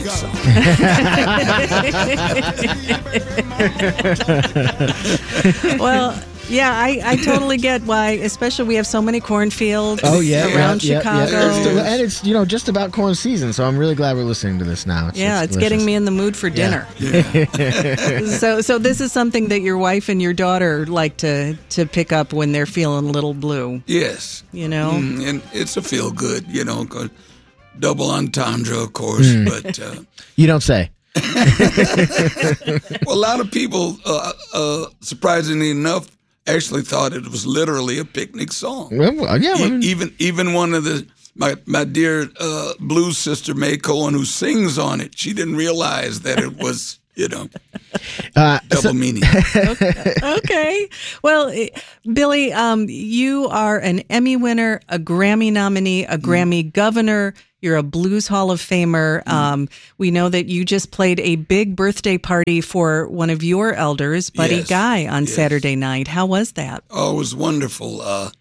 picnic song. Well, yeah, I totally get why, especially we have so many cornfields around Chicago. And it's, just about corn season, so I'm really glad we're listening to this now. It's getting me in the mood for dinner. Yeah. So this is something that your wife and your daughter like to pick up when they're feeling a little blue. Yes. And it's a feel good, 'cause double entendre, of course, but you don't say. Well, a lot of people, surprisingly enough, actually thought it was literally a picnic song. Well, yeah, even one of my dear blues sister May Cohen, who sings on it, she didn't realize that it was double meaning. Okay. Well, Billy, you are an Emmy winner, a Grammy nominee, a Grammy governor. You're a Blues Hall of Famer. We know that you just played a big birthday party for one of your elders, Buddy Guy, on Saturday night. How was that? Oh, it was wonderful.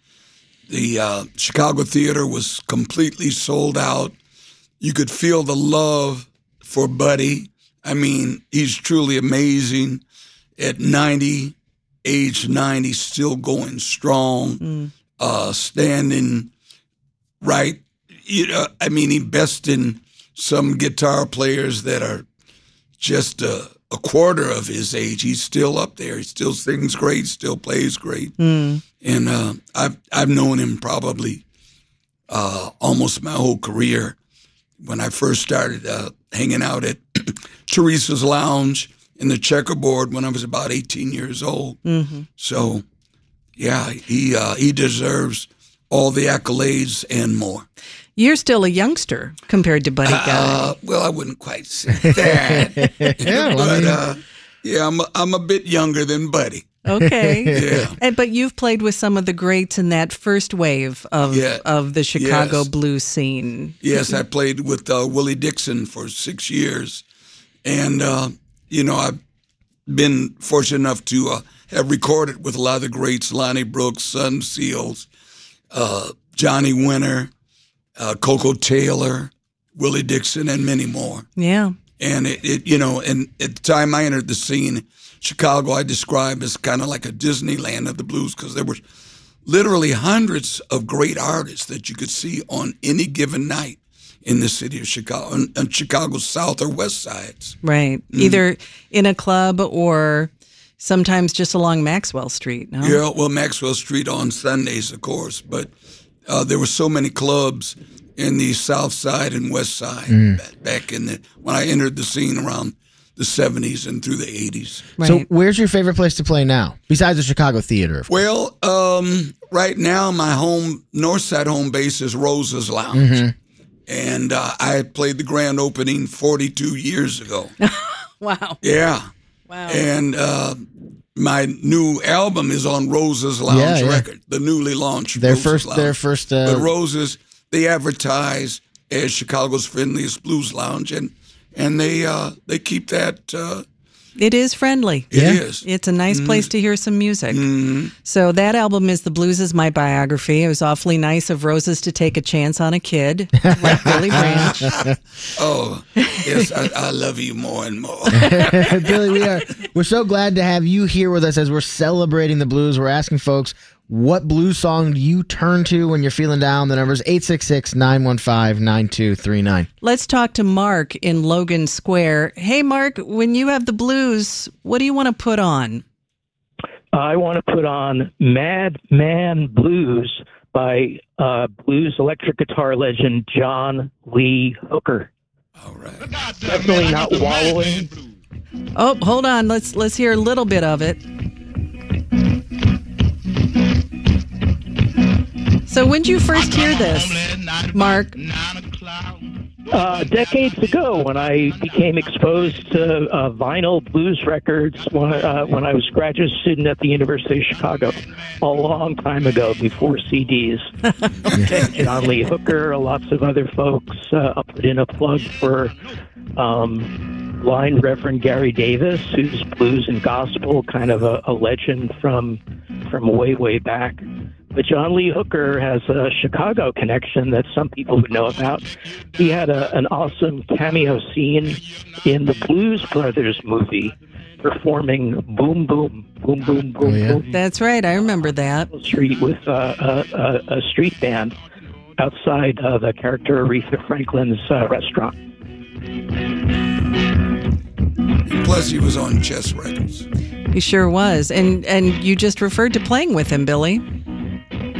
The Chicago Theater was completely sold out. You could feel the love for Buddy. I mean, he's truly amazing. At 90, age 90, still going strong, standing right. He bested some guitar players that are just a quarter of his age. He's still up there. He still sings great, still plays great. And I've known him probably almost my whole career. When I first started hanging out at Teresa's Lounge in the Checkerboard when I was about 18 years old. So, yeah, he deserves all the accolades and more. You're still a youngster compared to Buddy Guy. Well, I wouldn't quite say that. But I'm a bit younger than Buddy. Okay. But you've played with some of the greats in that first wave of the Chicago blues scene. Yes, I played with Willie Dixon for 6 years. And, I've been fortunate enough to have recorded with a lot of the greats, Lonnie Brooks, Sun Seals, Johnny Winter, Coco Taylor, Willie Dixon, and many more. Yeah. And and at the time I entered the scene, Chicago I describe as kind of like a Disneyland of the blues, because there were literally hundreds of great artists that you could see on any given night in the city of Chicago, on Chicago's south or west sides. Right. Either in a club or sometimes just along Maxwell Street, no? Yeah, well, Maxwell Street on Sundays, of course, but there were so many clubs in the south side and west side back when I entered the scene around the 70s and through the 80s. Right. So where's your favorite place to play now, besides the Chicago Theater? Well, right now my north side home base is Rose's Lounge. And I played the grand opening 42 years ago. Wow. Yeah. Wow. And my new album is on Rose's Lounge record, the newly launched Their Rose's first. Lounge. But Rose's, they advertise as Chicago's friendliest blues lounge, and they keep that. It is friendly. It is. It's a nice place to hear some music. So that album is The Blues Is My Biography. It was awfully nice of Roses to take a chance on a kid like Billy Branch. Oh, yes, I love you more and more. Billy, we're so glad to have you here with us as we're celebrating the blues. We're asking folks, what blues song do you turn to when you're feeling down? The number is 866-915-9239. Let's talk to Mark in Logan Square. Hey, Mark, when you have the blues, what do you want to put on? I want to put on Madman Blues by blues electric guitar legend John Lee Hooker. All right. Definitely not wallowing. Oh, hold on. Let's hear a little bit of it. So when did you first hear this, Mark? Decades ago, when I became exposed to vinyl blues records when I was a graduate student at the University of Chicago, a long time ago, before CDs. Okay. John Lee Hooker, lots of other folks. I'll put in a plug for Blind Reverend Gary Davis, who's blues and gospel, kind of a legend from way, way back. But John Lee Hooker has a Chicago connection that some people would know about. He had an awesome cameo scene in the Blues Brothers movie, performing "Boom Boom Boom Boom Boom Boom." That's right. I remember that. Street with a street band outside the character Aretha Franklin's restaurant. Plus, he was on Chess Records. He sure was. And you just referred to playing with him, Billy.